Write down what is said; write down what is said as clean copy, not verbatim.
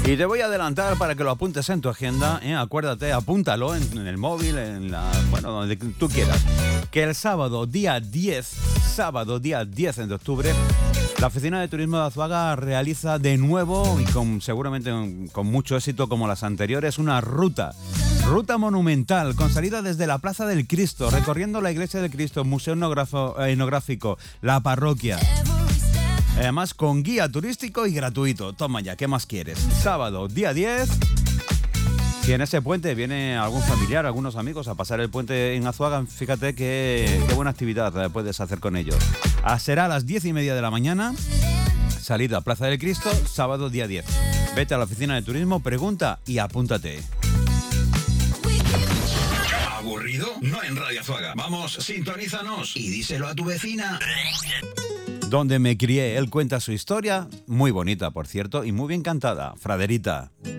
Y te voy a adelantar para que lo apuntes en tu agenda, acuérdate, apúntalo en el móvil, donde tú quieras, que el sábado día 10 de octubre, la Oficina de Turismo de Azuaga realiza de nuevo, y seguramente con mucho éxito como las anteriores, una ruta monumental con salida desde la Plaza del Cristo, recorriendo la Iglesia del Cristo, Museo Etnográfico, la parroquia. Además, con guía turístico y gratuito. Toma ya, ¿qué más quieres? Sábado, día 10. Si en ese puente viene algún familiar, algunos amigos a pasar el puente en Azuaga, fíjate qué buena actividad puedes hacer con ellos. Será a las 10:30 de la mañana, salida a Plaza del Cristo, sábado, día 10. Vete a la Oficina de Turismo, pregunta y apúntate. ¿Aburrido? No en Radio Azuaga. Vamos, sintonízanos y díselo a tu vecina. Donde me crié, él cuenta su historia, muy bonita, por cierto, y muy bien cantada. Fraderita.